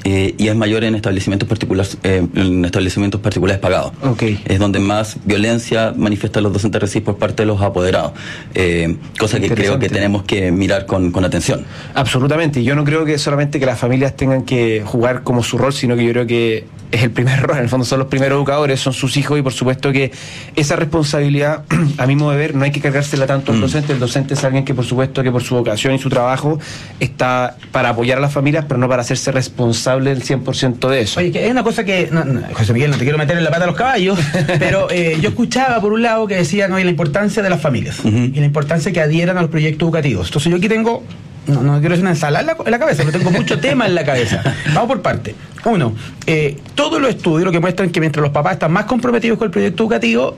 y es mayor en establecimientos particulares pagados. Okay. Es donde más violencia manifiestan los docentes RECIS por parte de los apoderados, cosa que creo que tenemos que mirar con atención. Absolutamente, yo no creo que solamente que las familias tengan que jugar como su rol, sino que yo creo que es el primer rol, en el fondo son los primeros educadores, son sus hijos, y por supuesto que esa responsabilidad, a mi modo de ver, no hay que cargársela tanto al docente. El docente es alguien que por supuesto que por su vocación y su trabajo está para apoyar a las familias, pero no para hacerse responsable del 100% de eso. Oye, que hay una cosa que, José Miguel, no te quiero meter en la pata a los caballos, pero yo escuchaba por un lado que decían la importancia de las familias y la importancia que adhieran a los proyectos educativos. Entonces yo aquí tengo, no quiero hacer una ensalada en la cabeza, pero tengo mucho tema en la cabeza. Vamos por parte. Uno, todos los estudios lo que muestran que mientras los papás están más comprometidos con el proyecto educativo,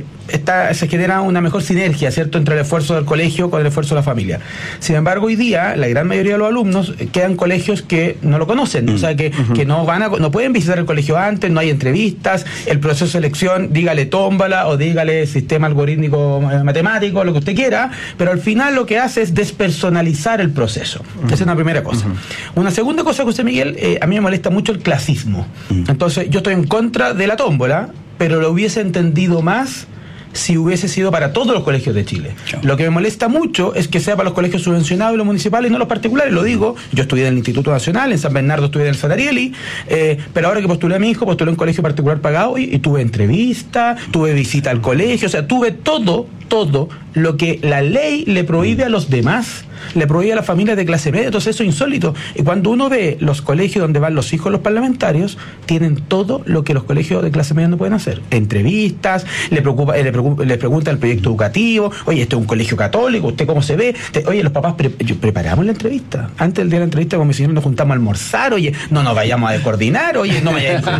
se genera una mejor sinergia, ¿cierto?, entre el esfuerzo del colegio con el esfuerzo de la familia. Sin embargo, hoy día, la gran mayoría de los alumnos quedan colegios que no lo conocen, o sea, que no pueden visitar el colegio antes, no hay entrevistas, el proceso de selección, dígale tómbola o dígale sistema algorítmico matemático, lo que usted quiera, pero al final lo que hace es despersonalizar el proceso. Esa es una primera cosa. Una segunda cosa, José Miguel, a mí me molesta mucho el clasismo. Entonces, yo estoy en contra de la tómbola, pero lo hubiese entendido más si hubiese sido para todos los colegios de Chile. Lo que me molesta mucho es que sea para los colegios subvencionados y los municipales y no los particulares. Lo digo, yo estudié en el Instituto Nacional, en San Bernardo estudié en el Sanarieli, pero ahora que postulé a mi hijo, postulé en un colegio particular pagado y tuve entrevista, tuve visita al colegio, o sea, tuve todo lo que la ley le prohíbe a los demás, le prohíbe a las familias de clase media. Entonces eso es insólito. Y cuando uno ve los colegios donde van los hijos de los parlamentarios, tienen todo lo que los colegios de clase media no pueden hacer. Entrevistas, les pregunta el proyecto educativo, oye, este es un colegio católico, ¿usted cómo se ve? Oye, los papás preparamos la entrevista. Antes del día de la entrevista con mi señor nos juntamos a almorzar, oye, no nos vayamos a descoordinar, oye, no me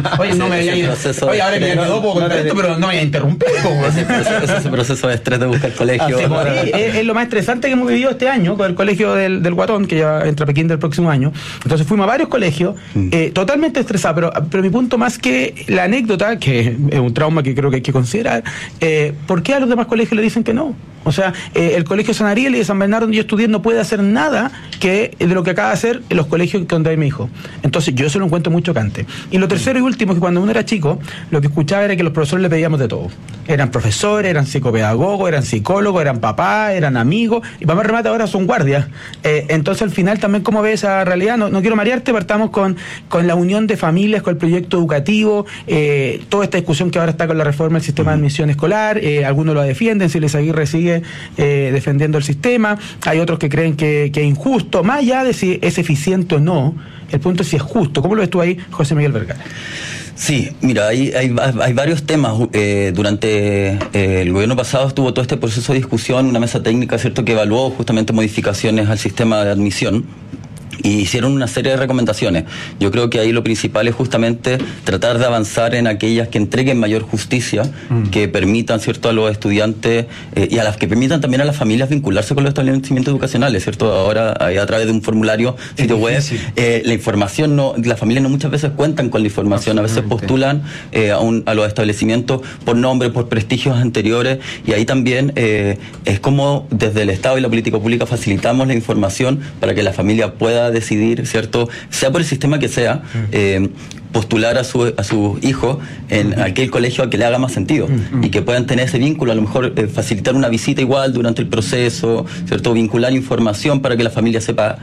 vayas oye, ahora que ya quedó poco contento, pero no me vaya a interrumpir. Ese proceso de estrés de buscar colegio. Es lo más estresante que hemos vivido este año con el colegio del Guatón, que ya entra a Pekín del próximo año. Entonces fuimos a varios colegios, totalmente estresados, pero mi punto más que la anécdota, que es un trauma que creo que hay que considerar, ¿por qué a los demás colegios le dicen que no? O sea, el colegio San Ariel y de San Bernardo, donde yo estudié, no puede hacer nada de lo que acaba de hacer en los colegios donde hay mi hijo. Entonces yo eso lo encuentro muy chocante. Y lo tercero y último es que cuando uno era chico, lo que escuchaba era que los profesores le pedíamos de todo. Eran profesores, eran psicopedagogos, eran psicólogos, eran papás, eran amigos, y para más remate ahora son guardias. Entonces al final también, ¿cómo ves esa realidad? No quiero marearte, partamos con la unión de familias, con el proyecto educativo, toda esta discusión que ahora está con la reforma del sistema de admisión escolar, algunos lo defienden, Siles Aguirre sigue defendiendo el sistema, hay otros que creen que es injusto, más allá de si es eficiente o no, el punto es si es justo. ¿Cómo lo ves tú ahí, José Miguel Vergara? Sí, mira, hay varios temas. Durante el gobierno pasado estuvo todo este proceso de discusión, una mesa técnica, ¿cierto?, que evaluó justamente modificaciones al sistema de admisión. Y hicieron una serie de recomendaciones. Yo creo que ahí lo principal es justamente tratar de avanzar en aquellas que entreguen mayor justicia, que permitan, ¿cierto?, a los estudiantes y a las que permitan también a las familias vincularse con los establecimientos educacionales, ¿cierto? Ahora, a través de un formulario, sitio web, la información las familias no muchas veces cuentan con la información, a veces postulan a los establecimientos por nombre, por prestigios anteriores, y ahí también es como desde el Estado y la política pública facilitamos la información para que la familia pueda decidir, ¿cierto?, sea por el sistema que sea, postular a sus hijos en aquel colegio al que le haga más sentido y que puedan tener ese vínculo, a lo mejor facilitar una visita igual durante el proceso, ¿cierto?, vincular información para que la familia sepa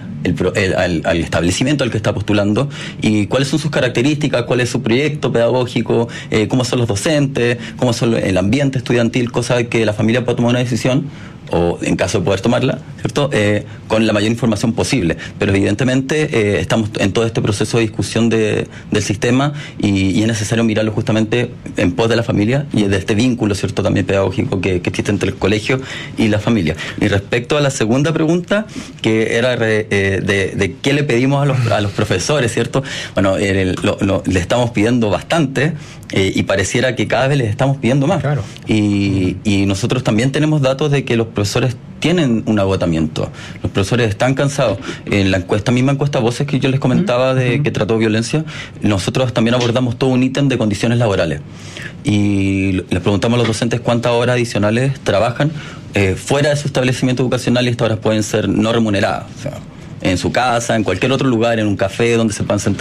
al establecimiento al que está postulando y cuáles son sus características, cuál es su proyecto pedagógico, cómo son los docentes, cómo son el ambiente estudiantil, cosa que la familia pueda tomar una decisión, o en caso de poder tomarla, ¿cierto?, con la mayor información posible. Pero evidentemente estamos en todo este proceso de discusión del sistema y es necesario mirarlo justamente en pos de la familia y de este vínculo, ¿cierto?, también pedagógico que existe entre el colegio y la familia. Y respecto a la segunda pregunta, que era de qué le pedimos a los profesores, ¿cierto? Bueno, le estamos pidiendo bastante y pareciera que cada vez les estamos pidiendo más. Claro. Y nosotros también tenemos datos de que los profesores tienen un agotamiento. Los profesores están cansados. En la misma encuesta Voces que yo les comentaba que trató violencia, nosotros también abordamos todo un ítem de condiciones laborales. Y les preguntamos a los docentes cuántas horas adicionales trabajan fuera de su establecimiento educacional, y estas horas pueden ser no remuneradas. O sea, en su casa, en cualquier otro lugar, en un café donde se puedan sentar